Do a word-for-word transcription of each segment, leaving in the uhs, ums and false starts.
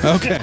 Okay.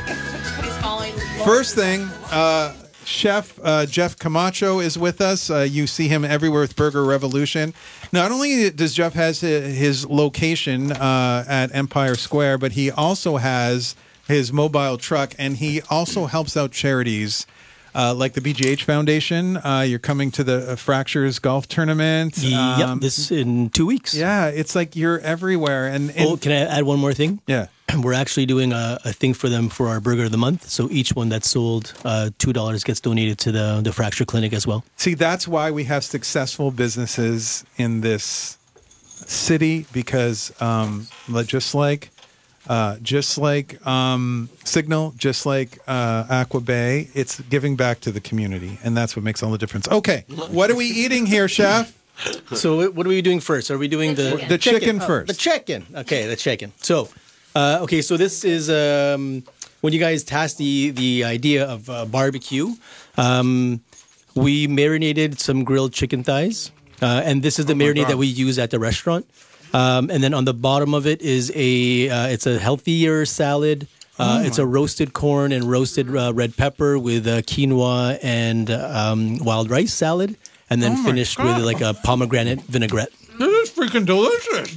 First thing, uh, Chef uh, Jeff Camacho is with us. Uh, you see him everywhere with Burger Revolution. Not only does Jeff has his location uh, at Empire Square, but he also has his mobile truck, and he also helps out charities uh, like the B G H Foundation. Uh, you're coming to the Fractures Golf Tournament. Um, yep, this is in two weeks. Yeah, it's like you're everywhere. And, and oh, can I add one more thing? Yeah. We're actually doing a, a thing for them for our Burger of the Month. So each one that's sold, uh, two dollars gets donated to the, the Fracture Clinic as well. See, that's why we have successful businesses in this city, because um, just like uh, just like um, Signal, just like uh, Aqua Bay, it's giving back to the community, and that's what makes all the difference. Okay, what are we eating here, Chef? So what are we doing first? Are we doing the... The chicken Oh, first. the chicken. Okay, the chicken. So... Uh, okay, so this is um, when you guys tasked the the idea of uh, barbecue. Um, we marinated some grilled chicken thighs, uh, and this is the Oh my marinade God. that we use at the restaurant. Um, and then on the bottom of it is a uh, it's a healthier salad. Uh, Oh. It's a roasted corn and roasted uh, red pepper with uh, quinoa and um, wild rice salad, and then Oh my finished God. with like a pomegranate vinaigrette. This is freaking delicious.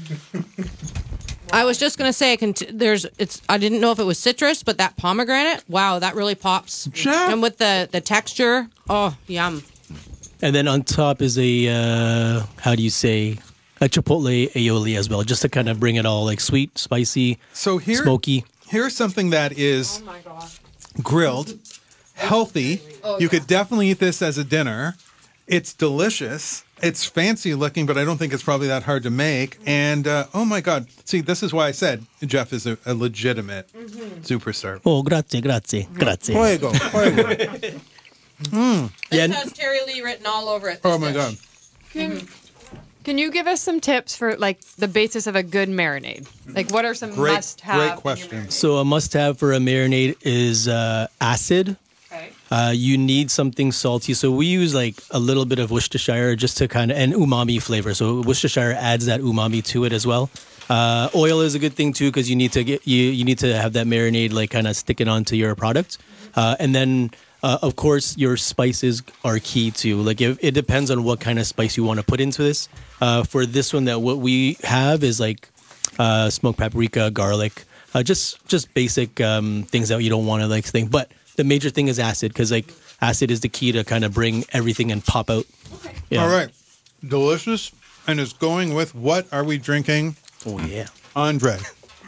I was just gonna say, cont- there's it's. I didn't know if it was citrus, but that pomegranate, wow, that really pops. Chef. And with the the texture, oh, yum. And then on top is a, uh, how do you say, a chipotle aioli as well, just to kind of bring it all like sweet, spicy, So here, smoky. here's something that is my gosh. grilled, healthy. You could definitely eat this as a dinner. It's delicious. It's fancy looking, but I don't think it's probably that hard to make. And uh, oh my God, see, this is why I said Jeff is a, a legitimate superstar. Oh, grazie, grazie, grazie. Fuego, fuego. This Yeah, and- has Terry Lee written all over it. this Oh my dish. God. Can, can you give us some tips for like the basis of a good marinade? Like, what are some Great, must-have? great in your question. So a must-have for a marinade is uh, acid. Okay. Uh, you need something salty. So we use like a little bit of Worcestershire just to kind of, and umami flavor. So Worcestershire adds that umami to it as well. Uh, oil is a good thing too, because you need to get you you need to have that marinade like kind of stick it onto your product. Uh, and then uh, of course your spices are key too. Like if, it depends on what kind of spice you want to put into this. Uh, for this one, that what we have is like uh, smoked paprika, garlic, uh, just just basic um, things that you don't want to like think. But the major thing is acid, because like acid is the key to kind of bring everything and pop out. Yeah. All right. Delicious. And it's going with what are we drinking? Oh yeah. Andre.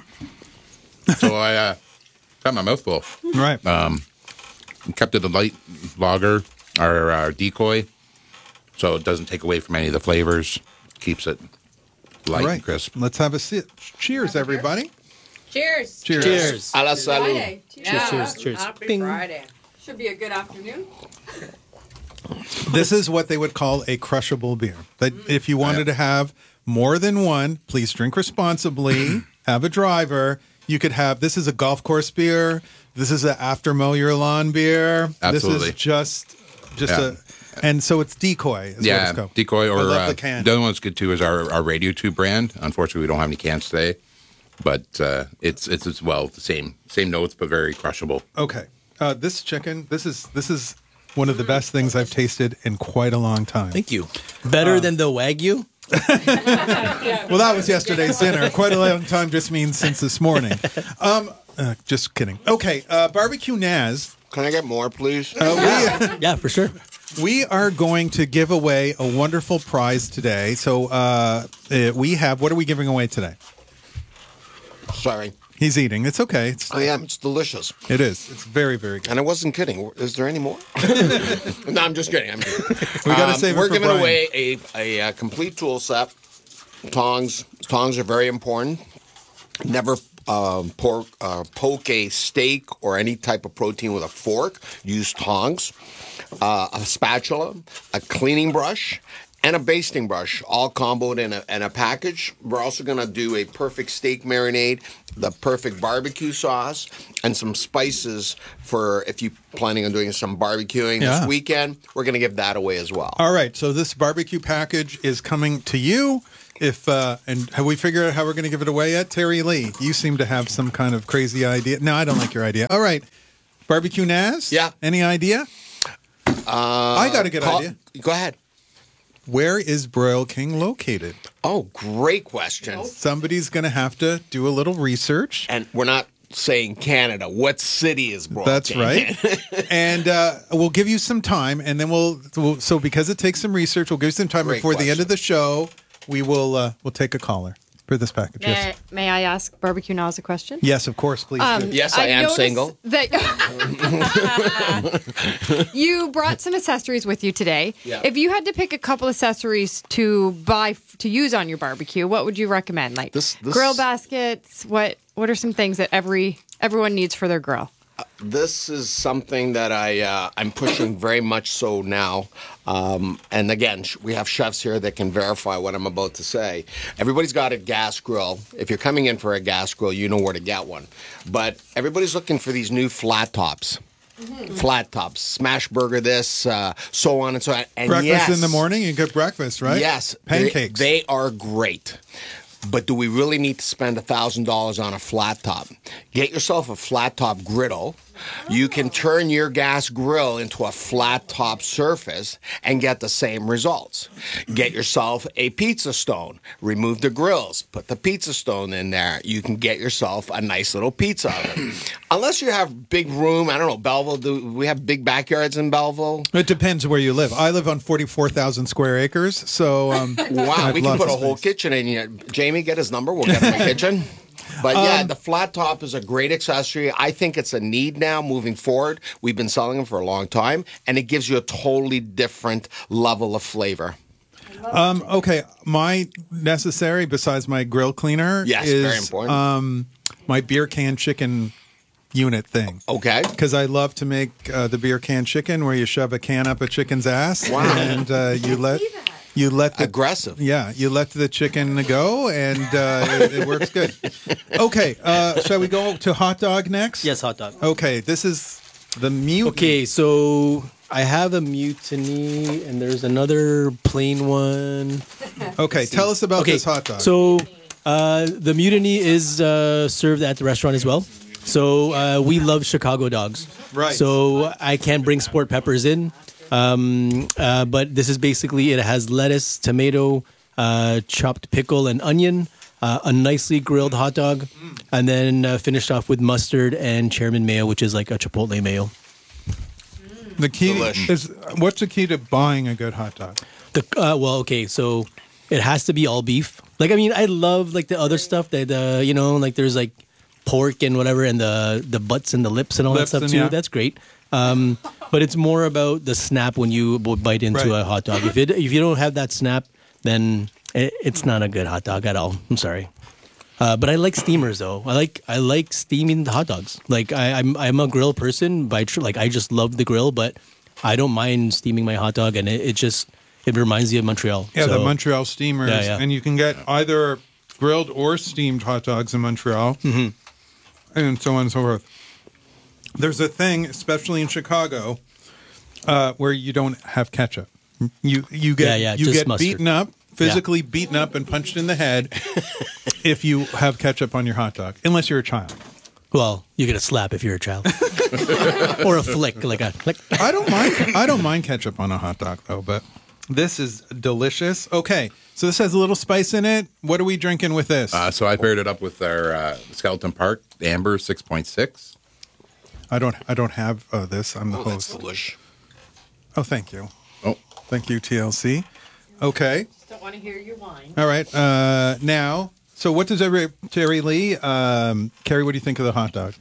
So I uh, got my mouth full. Right. Kept it a light lager or uh, decoy, so it doesn't take away from any of the flavors. Keeps it light All right. and crisp. Let's have a sip. Cheers, everybody. Cheers. Cheers. Cheers. A la salud. Friday. Yeah. cheers, cheers. Happy Bing. Friday. Should be a good afternoon. This is what they would call a crushable beer. But if you wanted to have more than one, please drink responsibly. Have a driver. You could have, this is a golf course beer. This is an after mow your lawn beer. Absolutely. This is just, just Yeah. a, and so it's decoy. Is what Yeah, it's called. decoy I or love uh, the can. the other one that's good too is our, our Radio Tube brand. Unfortunately, we don't have any cans today, but uh, it's it's as well the same same notes, but very crushable. Okay. Uh, this chicken, this is this is one of the best things I've tasted in quite a long time. Thank you. Better than the Wagyu? Well, that was yesterday's dinner. Quite a long time just means since this morning. Um, uh, just kidding. Okay, uh, Barbecue Naz. Can I get more, please? Uh, Yeah, for sure. we, we are going to give away a wonderful prize today. So uh, uh, we have, what are we giving away today? Sorry. He's eating. It's okay. It's, I am. It's delicious. it is. It's very, very good. And I wasn't kidding. Is there any more? No, I'm just kidding. I'm kidding. We got to save it We're for giving Brian. away a, a, uh complete tool set. Tongs. Tongs are very important. Never um, pork, uh, poke a steak or any type of protein with a fork. Use tongs. Uh, a spatula, a cleaning brush, and a basting brush, all comboed in a, in a package. We're also going to do a perfect steak marinade, the perfect barbecue sauce, and some spices for if you're planning on doing some barbecuing Yeah. this weekend. We're going to give that away as well. All right, so this barbecue package is coming to you. If uh, and have we figured out how we're going to give it away yet? Terry Lee, you seem to have some kind of crazy idea. No, I don't like your idea. All right, barbecue Naz. Yeah. Any idea? Uh, I got a good Call- idea. Go ahead. Where is Broil King located? Oh, great question. Somebody's going to have to do a little research. And we're not saying Canada. What city is Broil That's King? right. And uh, we'll give you some time, and then we'll, we'll. So because it takes some research, we'll give you some time Great before the end question. of the show. We will. Uh, we'll take a caller for this package. May, Yes. I, may I ask Barbecue Naz a question? Yes, of course. Please. do. Yes, I, am noticed single. That you brought some accessories with you today. Yeah. If you had to pick a couple accessories to buy f- to use on your barbecue, what would you recommend? Like This- this- grill baskets. What What are some things that every everyone needs for their grill? This is something that I uh, I'm pushing very much so now. Um, and again, sh- we have chefs here that can verify what I'm about to say. Everybody's got a gas grill. If you're coming in for a gas grill, you know where to get one. But everybody's looking for these new flat tops. Flat tops, smash burger, this, uh, so on and so on. And breakfast yes, in the morning. You get breakfast, right? Yes, Pancakes. They, they are great. But do we really need to spend one thousand dollars on a flat top? Get yourself a flat top griddle. You can turn your gas grill into a flat top surface and get the same results. Get yourself a pizza stone. Remove the grills. Put the pizza stone in there. You can get yourself a nice little pizza oven. Unless you have big room, I don't know, Belleville, do we have big backyards in Belleville? It depends where you live. I live on forty-four thousand square acres, so um, Wow, I've we can lots put a of whole space. kitchen in here. Jamie, get his number. We'll get him a kitchen. But yeah, Um, the flat top is a great accessory. I think it's a need now moving forward. We've been selling them for a long time, and it gives you a totally different level of flavor. Um, okay, my necessary besides my grill cleaner Yes, is very important. Um, my beer can chicken unit thing. Okay. Because I love to make uh, the beer can chicken where you shove a can up a chicken's ass Wow. and uh, you let you let the Aggressive. yeah you let the chicken go and uh, it, it works good. Okay, uh, shall we go to hot dog next? Yes, hot dog. Okay, this is the mute. Okay, so I have a mutiny, and there's another plain one. Okay, tell us about Okay, this hot dog. So uh, the mutiny is uh, served at the restaurant as well. So uh, we love Chicago dogs. Right. So I can't bring sport peppers in, um, uh, but this is basically it has lettuce, tomato, uh, chopped pickle, and onion. Uh, a nicely grilled hot dog, and then uh, finished off with mustard and Chairman mayo, which is like a chipotle mayo. the key Delish. is what's the key to buying a good hot dog? The uh, well, okay, so it has to be all beef. Like I mean, I love like the other stuff that uh, you know, like there's like pork and whatever, and the the butts and the lips and all Lips that stuff and- too. yeah. That's great. Um, but it's more about the snap when you b- bite into Right. a hot dog. If it if you don't have that snap, then it, it's not a good hot dog at all. I'm sorry. Uh, but I like steamers though. I like I like steaming the hot dogs. Like I, I'm I'm a grill person by tr- like I just love the grill, but I don't mind steaming my hot dog, and it, it just it reminds you of Montreal. Yeah, the So- Montreal steamers, Yeah, yeah. and you can get either grilled or steamed hot dogs in Montreal, Mm-hmm. and so on and so forth. There's a thing, especially in Chicago, uh, where you don't have ketchup. You you get Yeah, yeah, you just get mustard. beaten up, physically beaten up, and punched in the head if you have ketchup on your hot dog, unless you're a child. Well, you get a slap if you're a child, or a flick, like a like. I don't mind. I don't mind ketchup on a hot dog though, but this is delicious. Okay, so this has a little spice in it. What are we drinking with this? Uh, so I paired it up with our uh, Skeleton Park Amber six point six. I don't. I don't have uh, this. I'm the Oh, that's host. delish. Oh, thank you. Oh, Thank you, T L C. Okay. Don't want to hear your wine. All right. Uh, now, so what does every Terry Lee, um, Carrie? What do you think of the hot dog?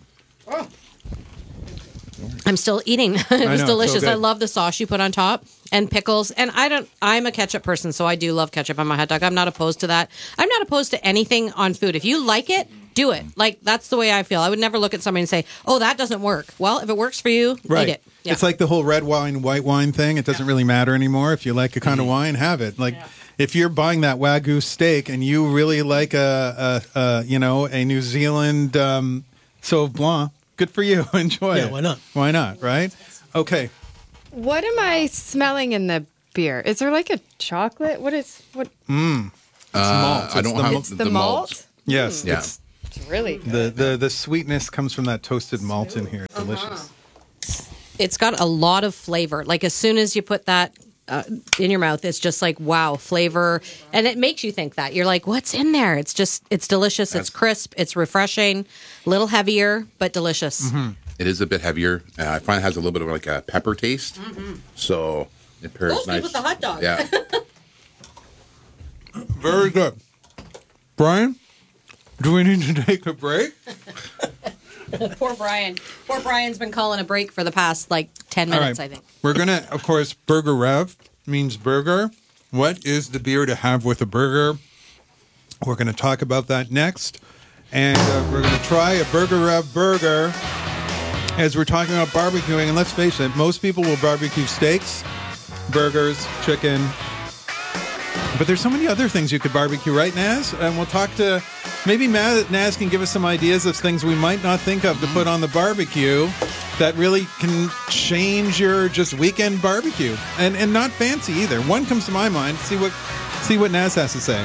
I'm still eating. it was know, so delicious. I good. love the sauce you put on top and pickles. And I don't. I'm a ketchup person, so I do love ketchup on my hot dog. I'm not opposed to that. I'm not opposed to anything on food. If you like it, do it. Like, that's the way I feel. I would never look at somebody and say, oh, that doesn't work. Well, if it works for you, Right. eat it. Yeah. It's like the whole red wine, white wine thing. It doesn't really matter anymore. If you like a kind of wine, have it. Like, if you're buying that Wagyu steak and you really like a, a, a you know, a New Zealand um, Sauv Blanc, good for you. Enjoy Yeah, it. why not? Why not? Right? Okay. What am I smelling in the beer? Is there like a chocolate? What is what? It's malt. I It's don't the have malt. It's the, malt. Yes. Yeah. It's It's really good. the, the the sweetness comes from that toasted malt in here. Delicious. It's got a lot of flavor. Like, as soon as you put that uh, in your mouth, it's just like, wow, flavor. And it makes you think that. You're like, what's in there? It's just, it's delicious. It's crisp. It's refreshing. A little heavier, but delicious. It is a bit heavier. Uh, I find it has a little bit of like a pepper taste. So it pairs Goes good nice with the hot dog. Yeah. Very good. Brian, do we need to take a break? Poor Brian. Poor Brian's been calling a break for the past, like, ten All minutes, right. I think. We're going to, of course, Burger Rev means burger. What is the beer to have with a burger? We're going to talk about that next. And uh, we're going to try a Burger Rev burger as we're talking about barbecuing. And let's face it, most people will barbecue steaks, burgers, chicken. But there's so many other things you could barbecue, right, Naz? And we'll talk to, maybe Ma- Naz can give us some ideas of things we might not think of to put on the barbecue that really can change your just weekend barbecue. And and not fancy either. One comes to my mind. See what see what Naz has to say.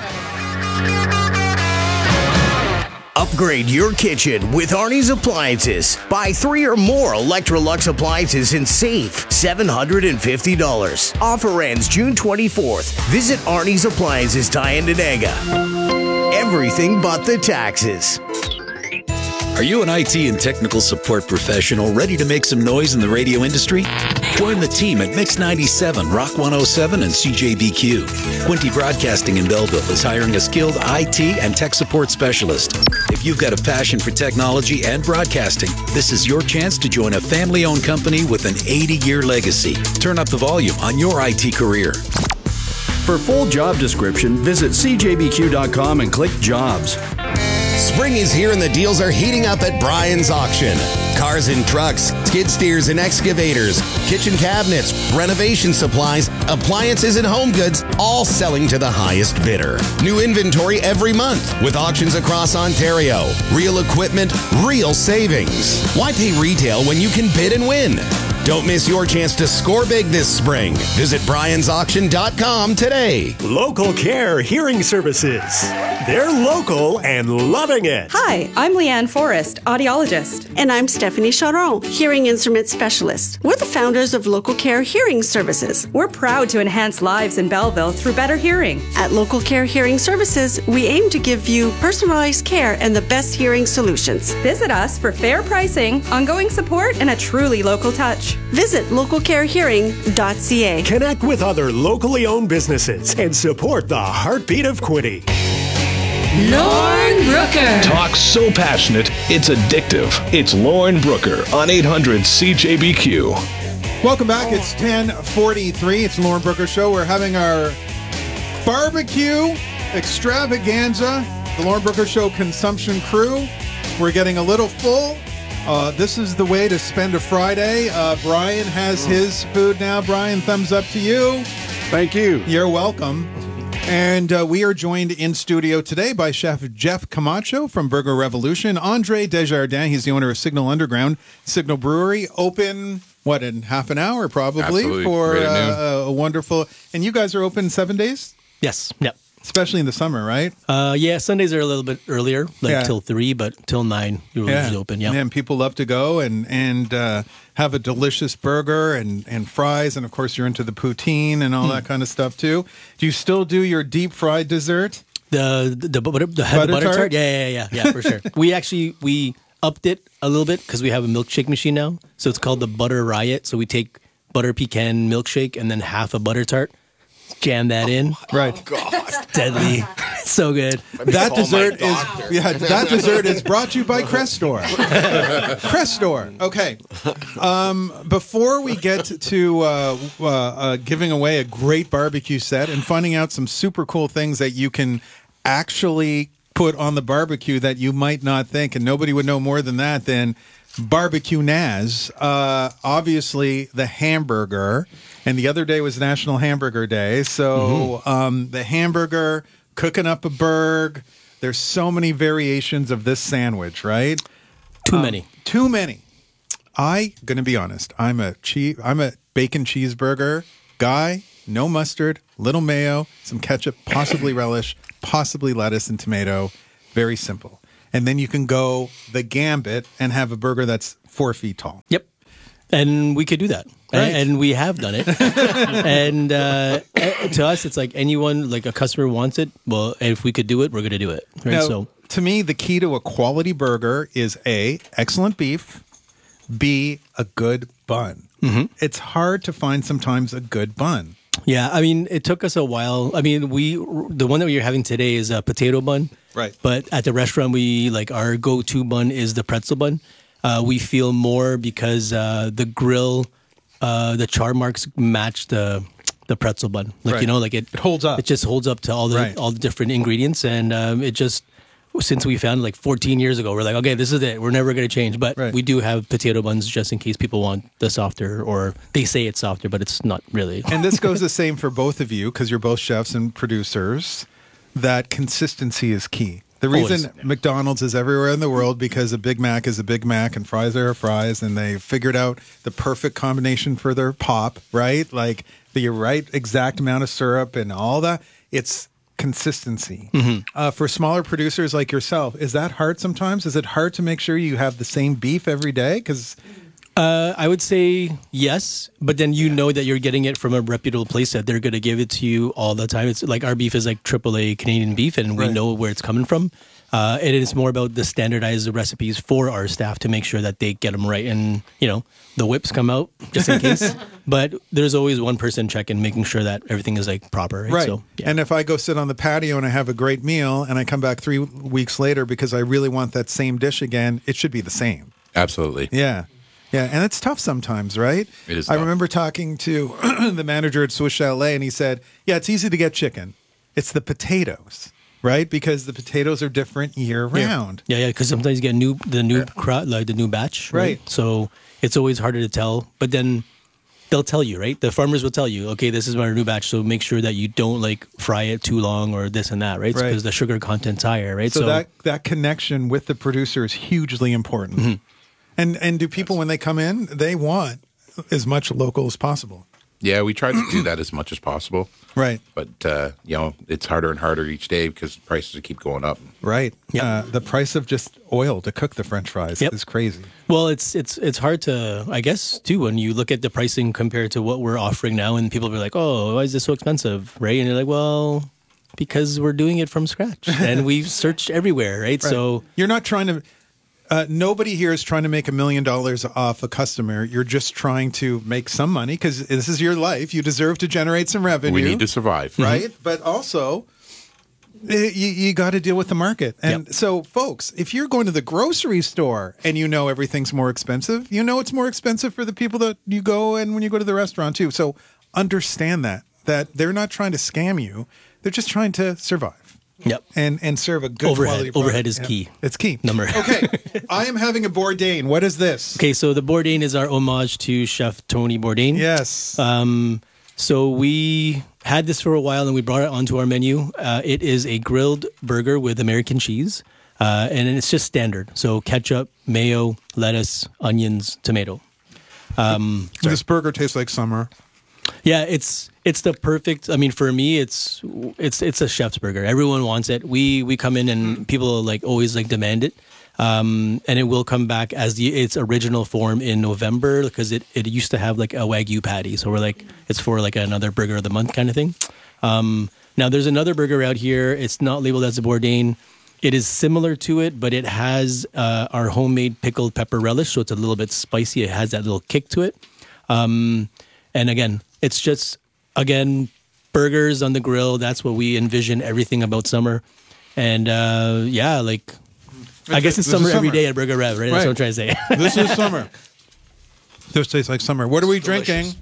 Upgrade your kitchen with Arnie's Appliances. Buy three or more Electrolux appliances and save seven hundred fifty dollars. Offer ends June twenty-fourth. Visit Arnie's Appliances, Tyandanega. Everything but the taxes. Are you an I T and technical support professional ready to make some noise in the radio industry? Join the team at Mix ninety-seven, Rock one oh seven, and C J B Q. Quinty Broadcasting in Belleville is hiring a skilled I T and tech support specialist. If you've got a passion for technology and broadcasting, this is your chance to join a family-owned company with an eighty-year legacy. Turn up the volume on your I T career. For full job description, visit c j b q dot com and click Jobs. Spring is here and the deals are heating up at Brian's Auction. Cars and trucks, skid steers and excavators, kitchen cabinets, renovation supplies, appliances and home goods, all selling to the highest bidder. New inventory every month with auctions across Ontario. Real equipment, real savings. Why pay retail when you can bid and win? Don't miss your chance to score big this spring. Visit brians auction dot com today. Local Care Hearing Services. They're local and loving it. Hi, I'm Leanne Forrest, audiologist. And I'm Stephanie Charon, hearing instrument specialist. We're the founders of Local Care Hearing Services. We're proud to enhance lives in Belleville through better hearing. At Local Care Hearing Services, we aim to give you personalized care and the best hearing solutions. Visit us for fair pricing, ongoing support, and a truly local touch. Visit local care hearing dot c a. Connect with other locally owned businesses and support the heartbeat of Quinty. Lauren Brooker. Talk so passionate, it's addictive. It's Lauren Brooker on eight hundred C J B Q. Welcome back. It's ten forty-three. It's the Lauren Brooker Show. We're having our barbecue extravaganza. The Lauren Brooker Show consumption crew. We're getting a little full. Uh, this is the way to spend a Friday. Uh, Brian has his food now. Brian, thumbs up to you. Thank you. You're welcome. And uh, we are joined in studio today by Chef Jeff Camacho from Burger Revolution. Andre Desjardins, he's the owner of Signal Underground, Signal Brewery, open, what, in half an hour probably? Absolutely. For Right at noon. uh, a wonderful... And you guys are open seven days? Yes. Yep. Especially in the summer, right? Uh, yeah, Sundays are a little bit earlier, like Yeah. till three, but till nine you're usually open. Yeah. And people love to go and and uh, have a delicious burger and, and fries, and of course you're into the poutine and all that kind of stuff too. Do you still do your deep fried dessert? The the, the butter, the, Butter the butter tart? tart? Yeah, yeah, yeah, yeah, for sure. We actually we upped it a little bit because we have a milkshake machine now, so it's called the Butter Riot. So we take butter pecan milkshake and then half a butter tart, jam that in. Right. Oh, God. Deadly. So good. That dessert is yeah. That dessert is brought to you by Crestor. Crestor. Okay. Um, before we get to uh, uh, uh, giving away a great barbecue set and finding out some super cool things that you can actually put on the barbecue that you might not think, and nobody would know more than that than Barbecue Naz. Uh, obviously, the hamburger, and the other day was National Hamburger Day. So Mm-hmm. um, the hamburger, cooking up a burg. There's so many variations of this sandwich, right? Too Um, many. Too many. I gonna be honest. I'm a cheese. I'm a bacon cheeseburger guy. No mustard, little mayo, some ketchup, possibly relish, possibly lettuce and tomato. Very simple. And then you can go the gambit and have a burger that's four feet tall. Yep. And we could do that. Right. And we have done it. and uh, to us, it's like anyone, like a customer wants it. Well, if we could do it, we're going to do it. Right. Now, So to me, the key to a quality burger is A, excellent beef, B, a good bun. Mhm. It's hard to find sometimes a good bun. Yeah, I mean, it took us a while. I mean, we the one that we're having today is a potato bun. Right. But at the restaurant, we like our go-to bun is the pretzel bun. Uh, we feel more because uh, the grill, uh, the char marks match the the pretzel bun. Like Right. you know, like it, It holds up. It just holds up to all the Right. all the different ingredients, and um, it just. Since we found it like fourteen years ago, we're like, okay, this is it. We're never going to change. But Right. we do have potato buns just in case people want the softer, or they say it's softer, but it's not really. And this goes the same for both of you because you're both chefs and producers, that consistency is key. The reason Always. McDonald's is everywhere in the world because a Big Mac is a Big Mac and fries are fries, and they figured out the perfect combination for their pop, right? Like the right exact amount of syrup and all that. It's consistency. Uh, for smaller producers like yourself, is that hard sometimes? Is it hard to make sure you have the same beef every day? Because Uh, I would say yes, but then you know that you're getting it from a reputable place that they're going to give it to you all the time. It's like our beef is like triple A Canadian beef, and we Right. know where it's coming from. Uh, and it's more about the standardized recipes for our staff to make sure that they get them right. And, you know, the whips come out just in case. But there's always one person checking, making sure that everything is like proper. Right. Right. So, yeah. And if I go sit on the patio and I have a great meal and I come back three weeks later because I really want that same dish again, it should be the same. Absolutely. Yeah. Yeah. And it's tough sometimes, right? It is I tough. remember talking to the manager at Swiss Chalet and he said, yeah, it's easy to get chicken. It's the potatoes, right? Because the potatoes are different year round. Yeah, yeah, because sometimes you get new the new crowd, like the new batch, right? Right. So it's always harder to tell. But then they'll tell you, right? The farmers will tell you, okay, this is our new batch, so make sure that you don't like fry it too long or this and that, right? Right. Because the sugar content's higher, right? So, that, that connection with the producer is hugely important. Mm-hmm. And and do people, when they come in, they want as much local as possible. Yeah, we try to do that as much as possible. Right. But, uh, you know, it's harder and harder each day because prices keep going up. Right. Uh, the price of just oil to cook the French fries Yep. is crazy. well, it's it's it's hard to, I guess, too, when you look at the pricing compared to what we're offering now, and people be like, oh, why is this so expensive, right? And you're like, well, because we're doing it from scratch, and we've searched everywhere, right? Right. So you're not trying to. Uh, nobody here is trying to make a million dollars off a customer. You're just trying to make some money because this is your life. You deserve to generate some revenue. We need to survive. right? But also, eh, you, you got to deal with the market. And Yep. so, folks, if you're going to the grocery store and you know everything's more expensive, you know it's more expensive for the people that you go and when you go to the restaurant too. So understand that that they're not trying to scam you; they're just trying to survive. Yep. And and serve a good Overhead. quality product. Overhead is Yeah. key. It's key. Number. Okay, I am having a Bourdain. What is this? Okay, so the Bourdain is our homage to Chef Tony Bourdain. Yes. Um, so we had this for a while and we brought it onto our menu. Uh, it is a grilled burger with American cheese, uh, and it's just standard. So ketchup, mayo, lettuce, onions, tomato. Um, This burger tastes like summer. yeah, it's it's the perfect. I mean, for me, it's it's it's a chef's burger. Everyone wants it. We we come in and people like always like demand it, um, and it will come back as the its original form in November because it it used to have like a Wagyu patty. So we're like it's for like another burger of the month kind of thing. Um, now there's another burger out here. It's not labeled as a Bourdain. It is similar to it, but it has uh, our homemade pickled pepper relish, so it's a little bit spicy. It has that little kick to it. Um, and again, it's just, again, burgers on the grill. That's what we envision everything about summer. And uh, yeah, like, I guess it's This is summer, every summer. day at Burger Rev, right? That's what I'm trying to say. This is summer. This tastes like summer. What are we drinking?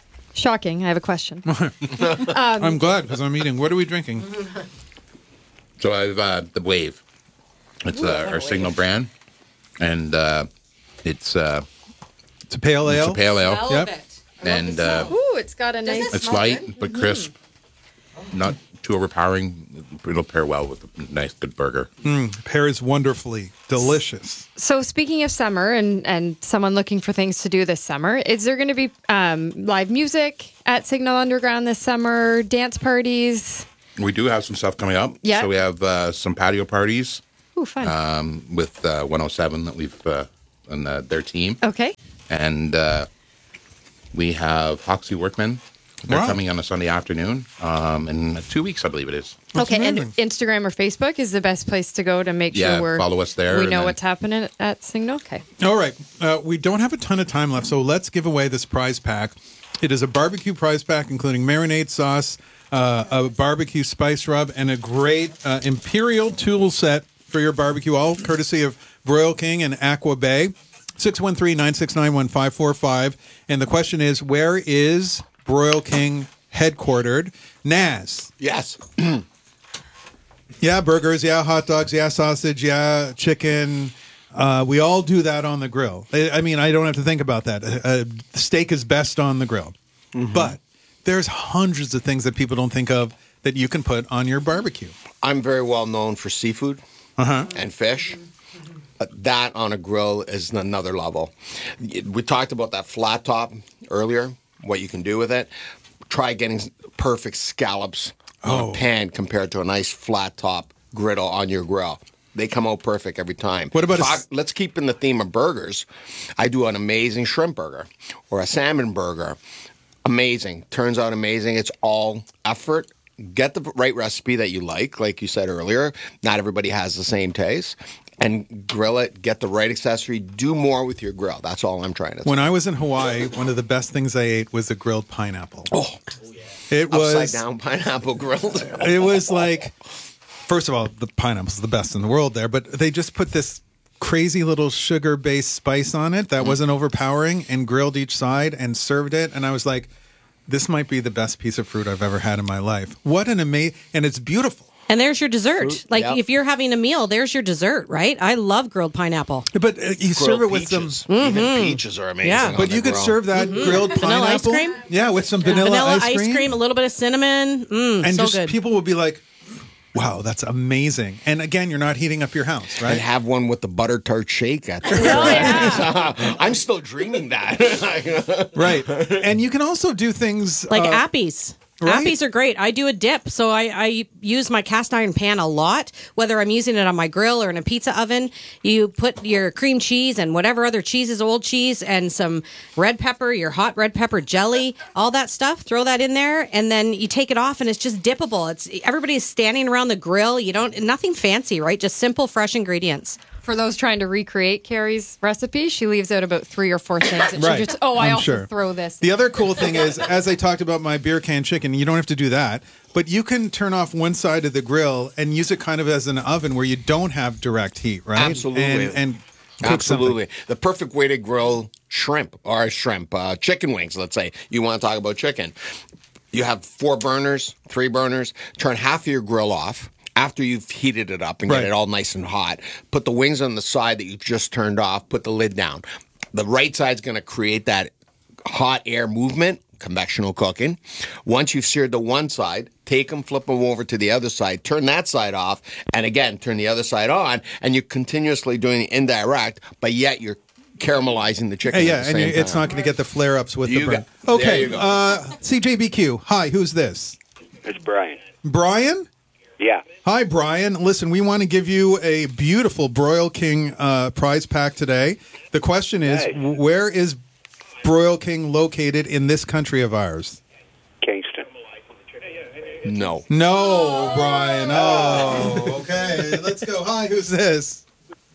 Shocking. I have a question. I'm glad because I'm eating. What are we drinking? So I have uh, the Wave. It's uh, our Signal brand, and uh, it's uh, it's a pale ale. It's a pale ale. Smell Yep. of it. And uh, Ooh, it's got a nice. it's light but crisp, not too overpowering. It'll pair well with a nice, good burger. Mm, pairs wonderfully. Delicious. So speaking of summer and, and someone looking for things to do this summer, is there going to be um, live music at Signal Underground this summer? Dance parties? We do have some stuff coming up. Yeah. So we have uh, some patio parties. Ooh, fun. Um, with uh, one oh seven that we've uh, and uh, their team. Okay. And uh, we have Hoxie Workmen. They're Wow. coming on a Sunday afternoon um, in two weeks, I believe it is. Okay, and amazing. Instagram or Facebook is the best place to go to make Yeah, sure we're follow us there, We and know then- what's happening at, at Signal. Okay. All right. Uh, we don't have a ton of time left, so let's give away this prize pack. It is a barbecue prize pack, including marinade sauce, uh, a barbecue spice rub, and a great uh, Imperial tool set for your barbecue, all courtesy of Broil King and Aqua Bay. six one three, nine six nine, one five four five. And the question is, where is Broil King headquartered? Naz. Yes. Yeah, burgers. Yeah, hot dogs. Yeah, sausage. Yeah, chicken. Uh, we all do that on the grill. I, I mean, I don't have to think about that. Uh, steak is best on the grill. But there's hundreds of things that people don't think of that you can put on your barbecue. I'm very well known for seafood Uh-huh. and fish. Uh, that on a grill is another level. We talked about that flat top earlier, what you can do with it. Try getting perfect scallops on Oh. a pan compared to a nice flat top griddle on your grill. They come out perfect every time. What about a Talk, s- let's keep in the theme of burgers. I do an amazing shrimp burger or a salmon burger. Amazing. Turns out amazing. It's all effort. Get the right recipe that you like, like you said earlier. Not everybody has the same taste. And grill it, get the right accessory, do more with your grill. That's all I'm trying to say. When I was in Hawaii, one of the best things I ate was a grilled pineapple. Oh, it was upside down pineapple grilled. It was like, first of all, the pineapple's the best in the world there, but they just put this crazy little sugar-based spice on it that wasn't overpowering and grilled each side and served it. And I was like, this might be the best piece of fruit I've ever had in my life. What an amazing, and it's beautiful. And there's your dessert. Fruit, like yep. if you're having a meal, there's your dessert, right? I love grilled pineapple. But uh, you serve it with some, peaches. Even peaches are amazing. Yeah. on but the you could grill. serve that grilled pineapple. Vanilla ice cream? Yeah, with some vanilla, Vanilla ice cream. a little bit of cinnamon. Mm, and so just good. people will be like, wow, that's amazing. And again, you're not heating up your house, right? And have one with the butter tart shake at the yeah. I'm still dreaming that. Right. And you can also do things like uh, appies. right. Appies are great. I do a dip, so I, I use my cast iron pan a lot, whether I'm using it on my grill or in a pizza oven. You put your cream cheese and whatever other cheese is old cheese and some red pepper, your hot red pepper jelly, all that stuff. Throw that in there, and then you take it off, and it's just dippable. It's everybody's standing around the grill. You don't nothing fancy, right? Just simple, fresh ingredients. For those trying to recreate Carrie's recipe, she leaves out about three or four things. And Right. she just, oh, I I'm also sure. throw this. The other cool thing is, as I talked about my beer can chicken, you don't have to do that, but you can turn off one side of the grill and use it kind of as an oven where you don't have direct heat, right? Absolutely. And, and cook Absolutely. The perfect way to grill shrimp or shrimp, uh, chicken wings, let's say. You want to talk about chicken. You have four burners, three burners. Turn half of your grill off. After you've heated it up and Right. get it all nice and hot, put the wings on the side that you've just turned off, put the lid down. The right side's going to create that hot air movement, convectional cooking. Once you've seared the one side, take them, flip them over to the other side, turn that side off, and again, turn the other side on, and you're continuously doing it indirect, but yet you're caramelizing the chicken Hey, at yeah, the and same you, it's time. not going to get the flare-ups with You the burn. got- there Okay, you go. uh, C J B Q. Hi, who's this? It's Brian. Brian? Yeah. Hi, Brian. Listen, we want to give you a beautiful Broil King uh, prize pack today. The question is, Nice. w- where is Broil King located in this country of ours? Kingston. No. No, Brian. Oh, okay. Let's go. Hi, who's this?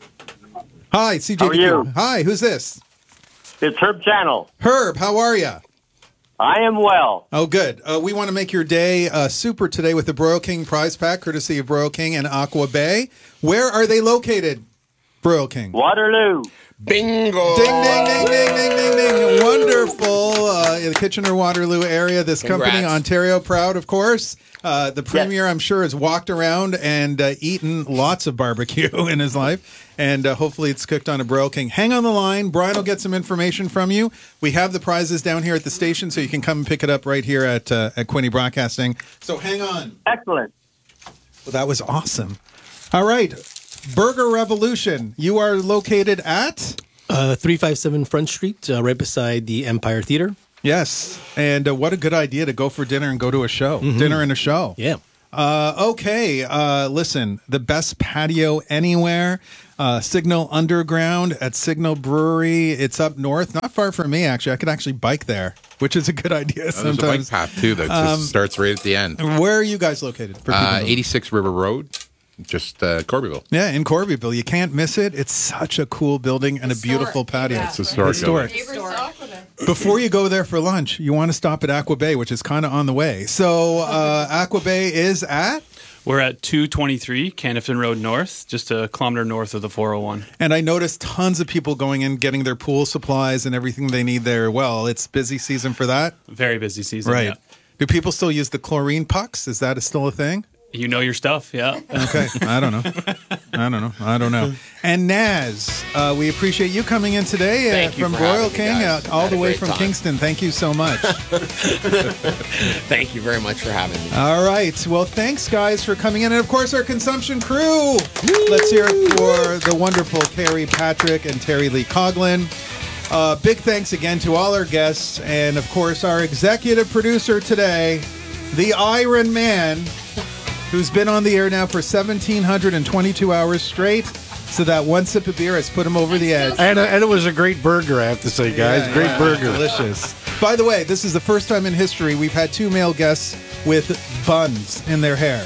Hi, C J B Q. How are you? Hi, who's this? It's Herb Channel. Herb, how are you? I am well. Oh, good. Uh, we want to make your day uh, super today with the Broil King prize pack, courtesy of Broil King and Aqua Bay. Where are they located, Broil King? Waterloo. Bingo. Ding, ding, ding, ding, ding, ding, ding. Wonderful. Uh, the Kitchener-Waterloo area. This company, Congrats. Ontario Proud, of course. Uh, the premier, I'm sure, has walked around and uh, eaten lots of barbecue in his life. And uh, hopefully it's cooked on a Broil King. Hang on the line. Brian will get some information from you. We have the prizes down here at the station, so you can come and pick it up right here at, uh, at Quinte Broadcasting. So hang on. Excellent. Well, that was awesome. All right. Burger Revolution. You are located at? Uh, three fifty-seven Front Street, uh, right beside the Empire Theater. Yes. And uh, what a good idea to go for dinner and go to a show. Mm-hmm. Dinner and a show. Yeah. Uh, okay. Uh, listen, the best patio anywhere. Uh, Signal Underground at Signal Brewery. It's up north, not far from me, actually. I could actually bike there, which is a good idea Oh, there's a bike sometimes. path, too, that just Um, starts right at the end. Where are you guys located? For people Uh, who- eighty-six River Road, just uh, Corbyville. Yeah, in Corbyville. You can't miss it. It's such a cool building and a beautiful patio. It's historic. Historic. Before you go there for lunch, you want to stop at Aqua Bay, which is kind of on the way. So uh, Aqua Bay is at? We're at two twenty-three Canifton Road North, just a kilometer north of the four oh one. And I noticed tons of people going in, getting their pool supplies and everything they need there. Well, it's busy season for that. Very busy season. Right. Yeah. Do people still use the chlorine pucks? Is that still a thing? You know your stuff, yeah. Okay. I don't know. I don't know. I don't know. And Naz, uh, we appreciate you coming in today uh, Thank you from for Broil having me, King, guys. uh, all Had the a way great from time. Kingston. Thank you so much. Thank you very much for having me. All right. Well, thanks, guys, for coming in. And, of course, our consumption crew. Let's hear it for the wonderful Carrie Patrick and Terry Lee Coughlin. Uh, big thanks again to all our guests. And, of course, our executive producer today, the Iron Man, who's been on the air now for one thousand seven hundred twenty-two hours straight. So that one sip of beer has put him over the edge. And, uh, and it was a great burger, I have to say, guys. Yeah, great yeah, burger. Delicious. By the way, this is the first time in history we've had two male guests with buns in their hair.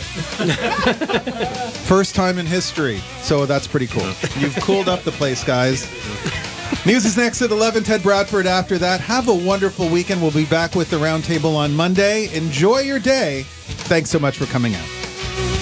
First time in history. So that's pretty cool. You've cooled up the place, guys. News is next at eleven. Ted Bradford after that. Have a wonderful weekend. We'll be back with the Roundtable on Monday. Enjoy your day. Thanks so much for coming out.